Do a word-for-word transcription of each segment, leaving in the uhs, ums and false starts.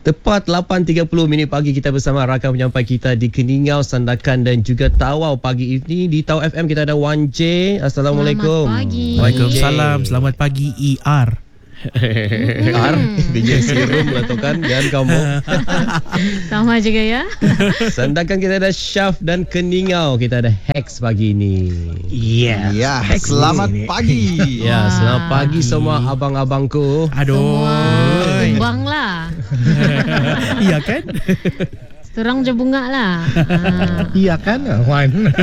Tepat lapan tiga puluh minit pagi kita bersama rakan penyampai kita di Keningau, Sandakan dan juga Tawau. Pagi ini di Tawau F M kita ada Wan J. Assalamualaikum. Selamat pagi. Waalaikumsalam. Selamat pagi E R. R biji serum lah tu kan. Dan kamu sama juga ya. Sandakan kita ada Syaf dan Keningau kita ada Hex pagi ini. Yeah. Ya, selamat pagi. Ya, selamat pagi semua abang-abangku. Aduh. Tumbang lah. Iya kan? Terang je bunga lah. Iya kan, Wan?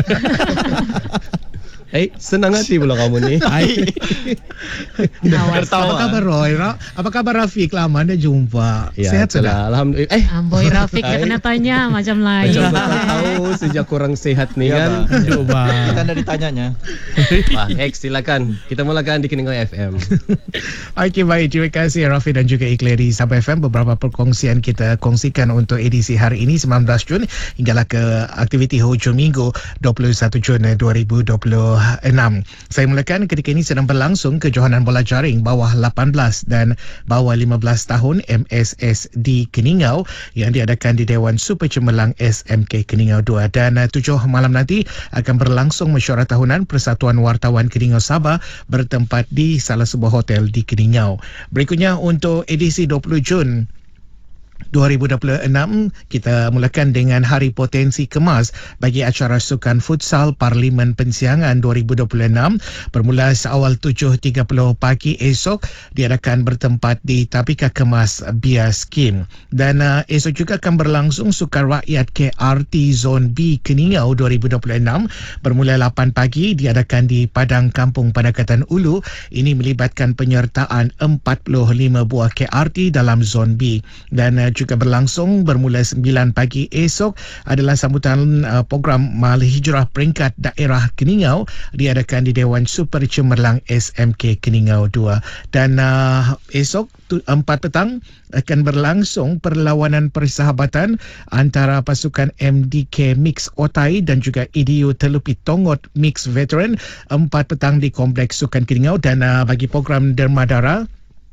Eh, senang hati pula kamu ni. Apa kabar Roy? Ra- Apa kabar Rafiq? Lama anda jumpa. Ya, Sehat sudah? Alhamdulillah. Eh, Amboi Rafiq dia kena tanya macam lain. macam tak tahu sejak kurang sehat ni Ya, kan. Aduh, bang. Kita anda ditanyanya. Wah, Hex silakan. Kita mulakan di Keningau F M. Okey, baik. Terima kasih Rafiq dan juga Ikhlas di Sabah F M. Beberapa perkongsian kita kongsikan untuk edisi hari ini sembilan belas Jun hinggalah ke aktiviti hujung minggu dua puluh satu Jun dua ribu dua puluh enam. Saya mulakan ketika ini sedang berlangsung kejohanan bola jaring bawah lapan belas dan bawah lima belas tahun M S S di Keningau yang diadakan di Dewan Super Cemerlang S M K Keningau dua, dan tujuh malam nanti akan berlangsung mesyuarat tahunan Persatuan Wartawan Keningau Sabah bertempat di salah sebuah hotel di Keningau. Berikutnya untuk edisi dua puluh Jun dua ribu dua puluh enam, kita mulakan dengan Hari Potensi Kemas bagi acara sukan futsal Parlimen Pensiangan dua ribu dua puluh enam bermula seawal tujuh tiga puluh pagi esok diadakan bertempat di Tapika Kemas Bias Kim. Dan uh, esok juga akan berlangsung Sukan Rakyat K R T Zon B Keningau dua ribu dua puluh enam bermula lapan pagi diadakan di Padang Kampung Padakatan Ulu. Ini melibatkan penyertaan empat puluh lima buah K R T dalam Zon B, dan uh, juga berlangsung bermula sembilan pagi esok adalah sambutan uh, program Mahal Hijrah Peringkat Daerah Keningau diadakan di Dewan Super Cemerlang S M K Keningau dua, dan uh, esok tu, empat petang akan berlangsung perlawanan persahabatan antara pasukan M D K Mix Otai dan juga E D U Telupi Tongot Mix Veteran empat petang di Kompleks Sukan Keningau. Dan uh, bagi program Dermadara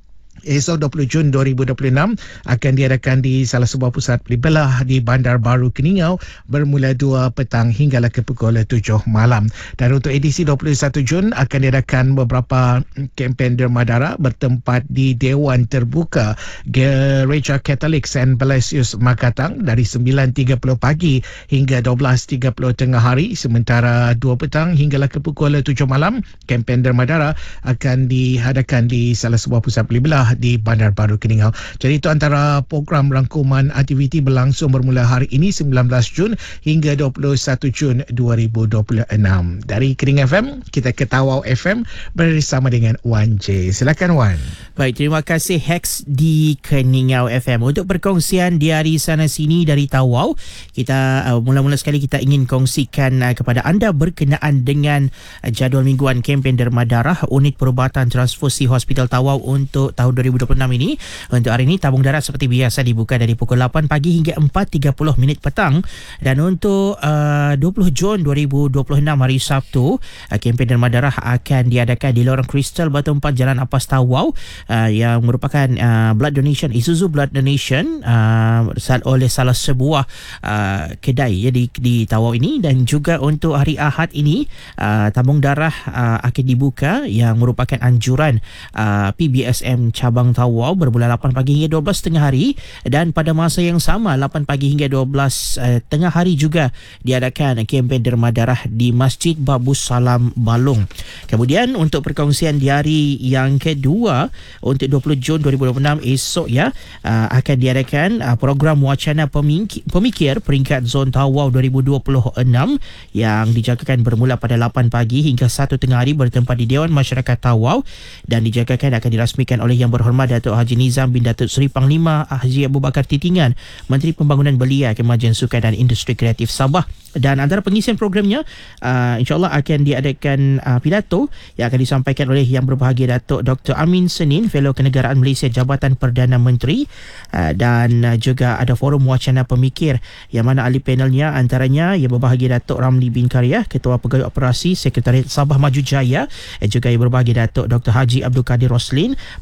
esok dua puluh Jun dua ribu dua puluh enam akan diadakan di salah sebuah pusat beli belah di Bandar Baru Keningau bermula dua petang hinggalah ke pukul tujuh malam. Dan untuk edisi dua puluh satu Jun akan diadakan beberapa kempen dermadara bertempat di Dewan Terbuka Gereja Katolik Saint Blasius Makatang dari sembilan tiga puluh pagi hingga dua belas tiga puluh tengah hari, sementara dua petang hinggalah ke pukul tujuh malam kempen dermadara akan diadakan di salah sebuah pusat beli belah di Bandar Baru Keningau. Jadi itu antara program rangkuman aktiviti berlangsung bermula hari ini sembilan belas Jun hingga dua puluh satu Jun dua ribu dua puluh enam. Dari Keningau F M, kita ke Tawau F M bersama dengan Wan J. Silakan Wan. Baik, terima kasih Hex di Keningau F M. Untuk perkongsian di hari sana sini dari Tawau, kita uh, mula-mula sekali kita ingin kongsikan uh, kepada anda berkenaan dengan uh, jadual mingguan kempen derma darah Unit Perubatan Transfusi Hospital Tawau untuk tahun dua ribu dua puluh enam ini. Untuk hari ini tabung darah seperti biasa dibuka dari pukul lapan pagi hingga empat tiga puluh minit petang, dan untuk uh, dua puluh Jun dua ribu dua puluh enam hari Sabtu, uh, kempen derma darah akan diadakan di Lorong Kristal Batu Empat Jalan Apas Tawau, uh, yang merupakan uh, blood donation, Isuzu blood donation uh, oleh salah sebuah uh, kedai ya, di, di Tawau ini. Dan juga untuk hari Ahad ini uh, tabung darah uh, akan dibuka yang merupakan anjuran uh, P B S M Cabang Tawau bermula lapan pagi hingga dua belas tengah hari, dan pada masa yang sama lapan pagi hingga dua belas uh, tengah hari juga diadakan kempen derma darah di Masjid Babus Salam Balong. Kemudian untuk perkongsian di hari yang kedua untuk dua puluh Jun dua ribu dua puluh enam esok ya, uh, akan diadakan uh, program wacana pemikir, pemikir peringkat zon Tawau dua ribu dua puluh enam yang dijangkakan bermula pada lapan pagi hingga satu tengah hari bertempat di Dewan Masyarakat Tawau, dan dijangkakan akan dirasmikan oleh Yang Berhormat Datuk Haji Nizam bin Datuk Seri Panglima Haji Abu Bakar Titingan, Menteri Pembangunan Belia, Kemajuan Sukan dan Industri Kreatif Sabah. Dan antara pengisian programnya uh, insyaAllah akan diadakan uh, pidato yang akan disampaikan oleh Yang Berbahagia Datuk Doktor Amin Senin, Fellow Kenegaraan Malaysia Jabatan Perdana Menteri, uh, dan uh, juga ada forum wacana pemikir yang mana ahli panelnya antaranya Yang Berbahagia Datuk Ramli bin Karyah, Ketua Pegawai Operasi Sekretariat Sabah Maju Jaya, dan juga Yang Berbahagia Datuk Doktor Haji Abdul Kadir Roslin, Mantan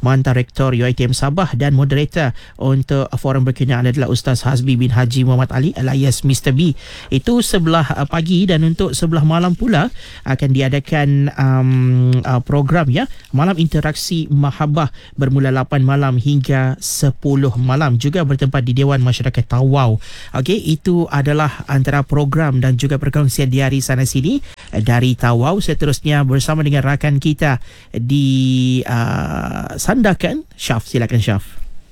Direktor U I T M Sabah dan moderator untuk forum berkenaan adalah Ustaz Hazbi bin Haji Muhammad Ali alias Mister B. Itu sebelah uh, pagi, dan untuk sebelah malam pula akan diadakan um, uh, program ya, Malam Interaksi Mahabbah bermula lapan malam hingga sepuluh malam, juga bertempat di Dewan Masyarakat Tawau. Okey, itu adalah antara program dan juga perkongsian di hari sana sini dari Tawau. Seterusnya bersama dengan rakan kita di uh, Sandakan, Syaf. Silakan Syaf.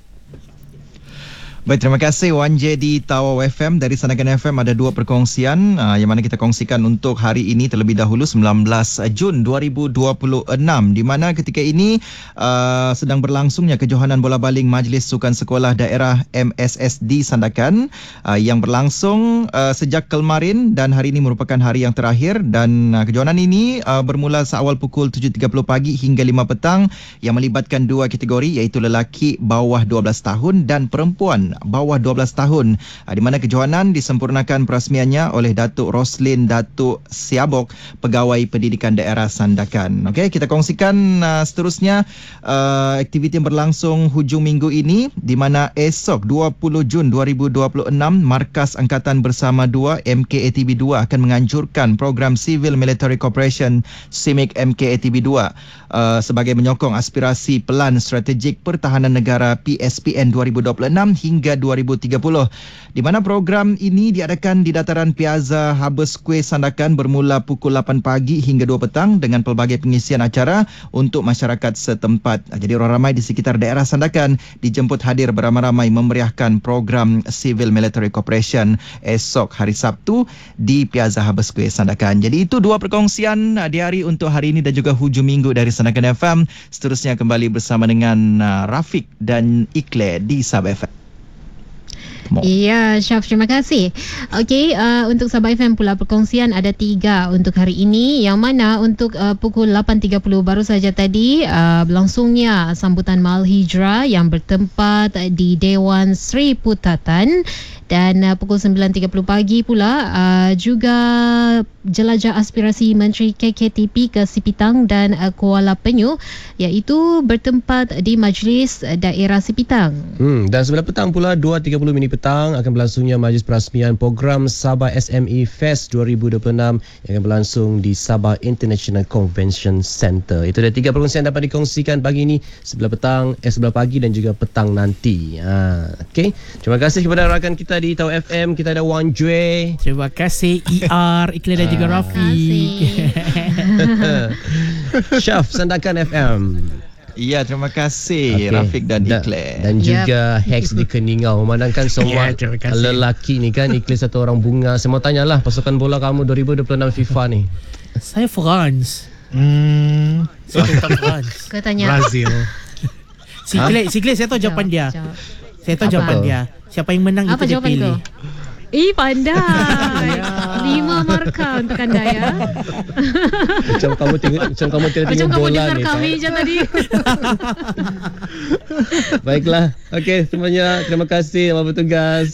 Baik, terima kasih Wan J di Tawau F M. Dari Sandakan F M ada dua perkongsian uh, yang mana kita kongsikan untuk hari ini terlebih dahulu sembilan belas Jun dua ribu dua puluh enam, di mana ketika ini uh, sedang berlangsungnya kejohanan bola baling Majlis Sukan Sekolah Daerah M S S D Sandakan uh, yang berlangsung uh, sejak kemarin, dan hari ini merupakan hari yang terakhir, dan uh, kejohanan ini uh, bermula seawal pukul tujuh tiga puluh pagi hingga lima petang yang melibatkan dua kategori, iaitu lelaki bawah dua belas tahun dan perempuan bawah dua belas tahun, di mana kejohanan disempurnakan perasmiannya oleh Datuk Roslin Datuk Siabok, Pegawai Pendidikan Daerah Sandakan. Okey, kita kongsikan uh, seterusnya uh, aktiviti yang berlangsung hujung minggu ini, di mana esok dua puluh Jun dua ribu dua puluh enam Markas Angkatan Bersama dua M K A T B dua akan menganjurkan program Civil Military Cooperation C I M I C M K A T B dua uh, sebagai menyokong aspirasi Pelan Strategik Pertahanan Negara P S P N dua ribu dua puluh enam hingga dua ribu tiga puluh, di mana program ini diadakan di dataran Piazza Harbour Square Sandakan bermula pukul lapan pagi hingga dua petang dengan pelbagai pengisian acara untuk masyarakat setempat. Jadi orang ramai di sekitar daerah Sandakan dijemput hadir beramai-ramai memeriahkan program Civil Military Cooperation esok hari Sabtu di Piazza Harbour Square Sandakan. Jadi itu dua perkongsian di hari untuk hari ini dan juga hujung minggu dari Sandakan F M. Seterusnya kembali bersama dengan uh, Rafiq dan Iqle di Sabah F M. Ya, Syaf, terima kasih. Okey, uh, untuk Sabah F M pula perkongsian ada tiga untuk hari ini, yang mana untuk uh, pukul lapan tiga puluh baru saja tadi uh, berlangsungnya sambutan Mahal Hijrah yang bertempat di Dewan Sri Putatan, dan uh, pukul sembilan tiga puluh pagi pula uh, juga jelajah aspirasi Menteri K K T P ke Sipitang dan uh, Kuala Penyu, iaitu bertempat di Majlis Daerah Sipitang. Hmm, dan sebelah petang pula dua tiga puluh minit petang akan berlangsungnya majlis perasmian program Sabah S M E Fest dua ribu dua puluh enam yang akan berlangsung di Sabah International Convention Centre. Itu ada tiga perkongsian dapat dikongsikan pagi ini, sebelah petang, eh, sebelah pagi dan juga petang nanti. Ha, okey. Terima kasih kepada rakan kita di Tau F M. Kita ada Wan Jue. Terima kasih E R, Iqle dan juga Rafiq. Syaf, Sandakan F M. Ya, terima kasih okay. Rafiq dan Iqle. Da, dan juga yep. Hex di Keningau. Memandangkan semua yeah, lelaki ni kan, Iqle satu orang bunga. Saya mau tanyalah pasukan bola kamu dua ribu dua puluh enam FIFA ni. Saya France. Hmm. Saya tentang France. Kau tanya Brazil. Si Iqle, si Iqle saya tahu jawapan dia. Jawab. Saya tahu Apa? jawapan dia. Siapa yang menang Apa itu dia jawapan pilih. kau? Eh, pandai. Lima markah untuk anda ya. Macam kamu tengok, macam kamu tengok Macam kamu bola dengar ni. kami je tadi. Baiklah. Okey, semuanya terima kasih selamat bertugas.